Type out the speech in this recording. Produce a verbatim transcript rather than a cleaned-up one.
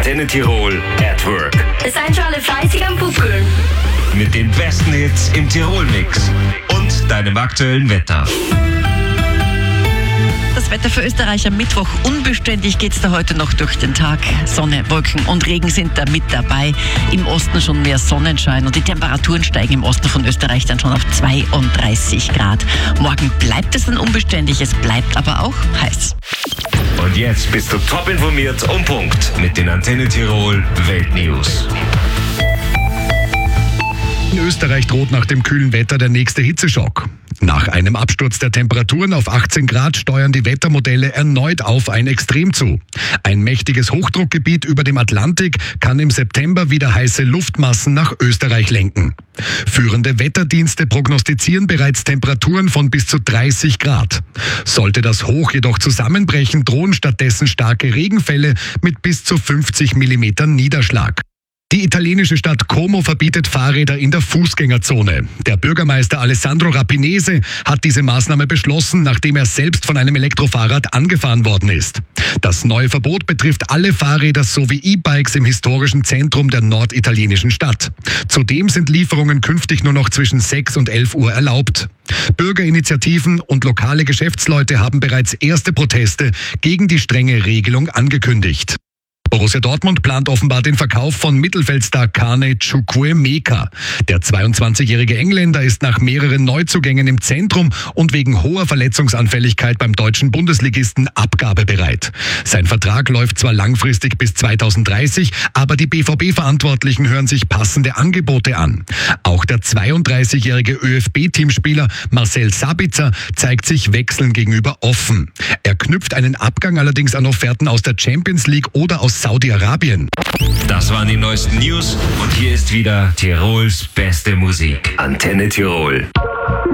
Antenne Tirol at Work. Seid schon alle fleißig am Pupkeln. Mit den besten Hits im Tirol-Mix und deinem aktuellen Wetter. Das Wetter für Österreich am Mittwoch. Unbeständig geht es da heute noch durch den Tag. Sonne, Wolken und Regen sind da mit dabei. Im Osten schon mehr Sonnenschein und die Temperaturen steigen im Osten von Österreich dann schon auf zweiunddreißig Grad. Morgen bleibt es dann unbeständig, es bleibt aber auch heiß. Und jetzt bist du top informiert um Punkt mit den Antenne Tirol Weltnews. In Österreich droht nach dem kühlen Wetter der nächste Hitzeschock. Nach einem Absturz der Temperaturen auf achtzehn Grad steuern die Wettermodelle erneut auf ein Extrem zu. Ein mächtiges Hochdruckgebiet über dem Atlantik kann im September wieder heiße Luftmassen nach Österreich lenken. Führende Wetterdienste prognostizieren bereits Temperaturen von bis zu dreißig Grad. Sollte das Hoch jedoch zusammenbrechen, drohen stattdessen starke Regenfälle mit bis zu fünfzig Millimeter Niederschlag. Die italienische Stadt Como verbietet Fahrräder in der Fußgängerzone. Der Bürgermeister Alessandro Rapinese hat diese Maßnahme beschlossen, nachdem er selbst von einem Elektrofahrrad angefahren worden ist. Das neue Verbot betrifft alle Fahrräder sowie E-Bikes im historischen Zentrum der norditalienischen Stadt. Zudem sind Lieferungen künftig nur noch zwischen sechs und elf Uhr erlaubt. Bürgerinitiativen und lokale Geschäftsleute haben bereits erste Proteste gegen die strenge Regelung angekündigt. Borussia Dortmund plant offenbar den Verkauf von Mittelfeldstar Kane Chukwuemeka. Der zweiundzwanzigjährige Engländer ist nach mehreren Neuzugängen im Zentrum und wegen hoher Verletzungsanfälligkeit beim deutschen Bundesligisten abgabebereit. Sein Vertrag läuft zwar langfristig bis zweitausenddreißig, aber die B V B-Verantwortlichen hören sich passende Angebote an. Auch der zweiunddreißigjährige ÖFB-Teamspieler Marcel Sabitzer zeigt sich Wechseln gegenüber offen. Er knüpft einen Abgang allerdings an Offerten aus der Champions League oder aus Saudi-Arabien. Das waren die neuesten News und hier ist wieder Tirols beste Musik. Antenne Tirol.